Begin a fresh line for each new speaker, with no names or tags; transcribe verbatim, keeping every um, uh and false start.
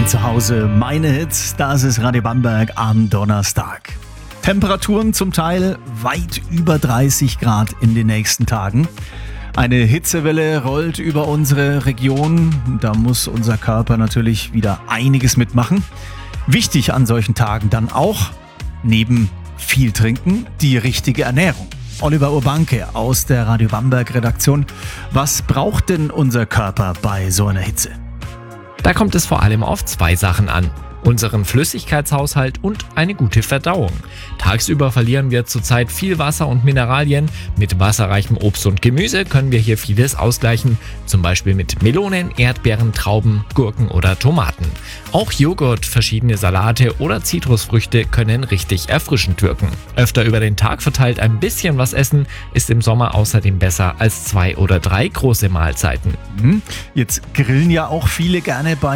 Dein Zuhause, meine Hits, das ist Radio Bamberg am Donnerstag. Temperaturen zum Teil weit über dreißig Grad in den nächsten Tagen. Eine Hitzewelle rollt über unsere Region. Da muss unser Körper natürlich wieder einiges mitmachen. Wichtig an solchen Tagen dann auch, neben viel trinken, die richtige Ernährung. Oliver Urbanke aus der Radio Bamberg Redaktion. Was braucht denn unser Körper bei so einer Hitze?
Da kommt es vor allem auf zwei Sachen an. Unseren Flüssigkeitshaushalt und eine gute Verdauung. Tagsüber verlieren wir zurzeit viel Wasser und Mineralien. Mit wasserreichem Obst und Gemüse können wir hier vieles ausgleichen. Zum Beispiel mit Melonen, Erdbeeren, Trauben, Gurken oder Tomaten. Auch Joghurt, verschiedene Salate oder Zitrusfrüchte können richtig erfrischend wirken. Öfter über den Tag verteilt ein bisschen was essen ist im Sommer außerdem besser als zwei oder drei große Mahlzeiten.
Jetzt grillen ja auch viele gerne bei